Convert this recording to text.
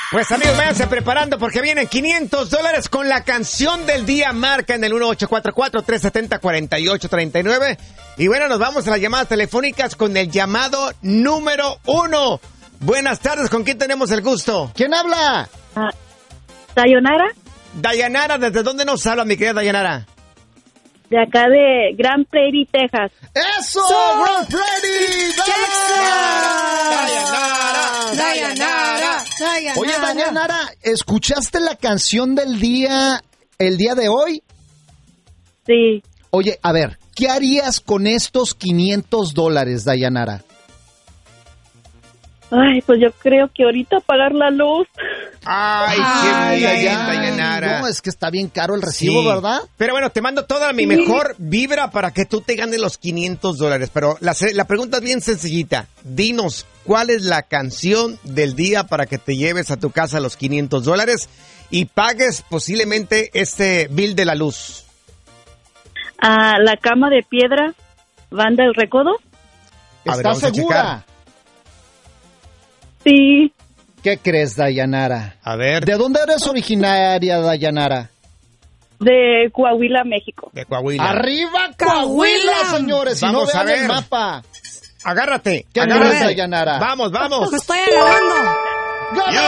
Pues amigos, váyanse preparando porque vienen $500 con la canción del día. Marca en el 1844-370-4839. Y bueno, nos vamos a las llamadas telefónicas con el llamado número 1. Buenas tardes, ¿con quién tenemos el gusto? ¿Quién habla? Sayonara, Dayanara, ¿desde dónde nos habla, mi querida Dayanara? de acá de Grand Prairie, Texas. ¡Eso! ¡Grand Prairie! Dayanara. Oye, Dayanara, ¿escuchaste la canción del día el día de hoy? Sí. Oye, a ver, ¿qué harías con estos $500, Dayanara? Ay, pues yo creo que ahorita pagar la luz. Ay, qué bien, Dayanara. No, es que está bien caro el recibo, Sí. ¿verdad? Pero bueno, te mando toda mi mejor vibra para que tú te ganes los $500. Pero la pregunta es bien sencillita. Dinos, ¿cuál es la canción del día para que te lleves a tu casa los $500 y pagues posiblemente este bill de la luz? La cama de piedra, Banda El Recodo. A ver, ¿Estás vamos a segura? checar. Sí. ¿Qué crees, Dayanara? A ver. ¿De dónde eres originaria, Dayanara? De Coahuila, México. De Coahuila. ¡Arriba, Coahuila, señores! Si no Vamos a vean el ver. mapa. Agárrate. ¿Qué agárrate. crees, Dayanara? Vamos, vamos. Me estoy alabando. ¡Ganó!